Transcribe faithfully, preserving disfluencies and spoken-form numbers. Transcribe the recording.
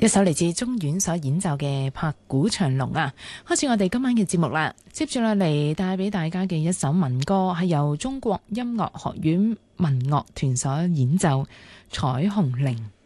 一首嚟自中院所演奏嘅拍鼓長龍啊，開始我哋今晚嘅節目啦。接住落嚟帶俾大家嘅一首民歌係由中國音樂學院民樂團所演奏《彩虹鈴》。